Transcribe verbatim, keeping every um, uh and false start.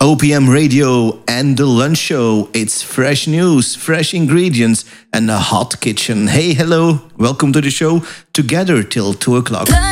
O P M Radio and the lunch show. It's fresh news, fresh ingredients, and a hot kitchen. Hey, hello, welcome to the show. Together till two o'clock.